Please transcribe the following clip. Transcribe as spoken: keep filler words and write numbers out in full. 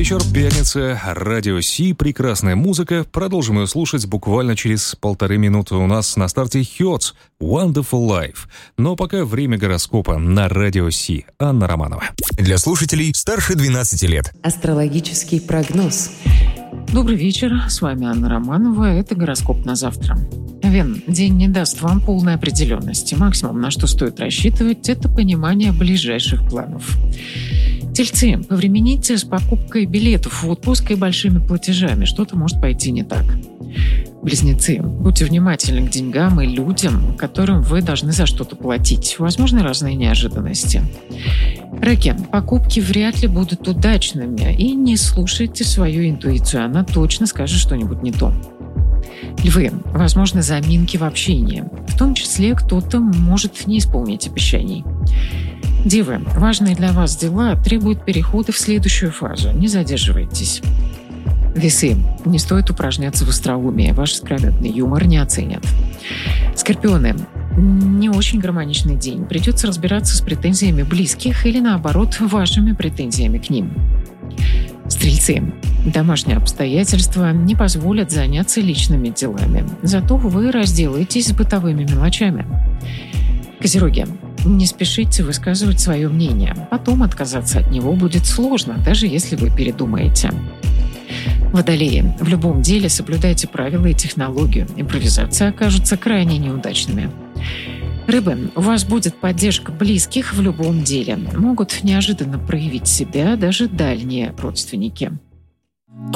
вечер, пятница, радио Си, прекрасная музыка. Продолжим ее слушать буквально через полторы минуты. У нас на старте Hurts, Wonderful Life. Но пока время гороскопа на радио Си. Анна Романова. Для слушателей старше двенадцати лет. Астрологический прогноз. Добрый вечер, с вами Анна Романова. Это гороскоп на завтра. Овен, день не даст вам полной определенности. Максимум, на что стоит рассчитывать, это понимание ближайших планов. Тельцы, повремените с покупкой билетов в отпуск и большими платежами. Что-то может пойти не так. Близнецы, будьте внимательны к деньгам и людям, которым вы должны за что-то платить. Возможны разные неожиданности. Раки, покупки вряд ли будут удачными. И не слушайте свою интуицию, она точно скажет что-нибудь не то. Львы, возможны заминки в общении. В том числе кто-то может не исполнить обещаний. Девы, важные для вас дела требуют перехода в следующую фазу. Не задерживайтесь. Весы, не стоит упражняться в остроумии. Ваш искрометный юмор не оценят. Скорпионы, не очень гармоничный день. Придется разбираться с претензиями близких или, наоборот, вашими претензиями к ним. Стрельцы, домашние обстоятельства не позволят заняться личными делами. Зато вы разделаетесь с бытовыми мелочами. Козероги, не спешите высказывать свое мнение. Потом отказаться от него будет сложно, даже если вы передумаете. Водолеи, в любом деле соблюдайте правила и технологию. Импровизации окажутся крайне неудачными. Рыбы, у вас будет поддержка близких в любом деле. Могут неожиданно проявить себя даже дальние родственники.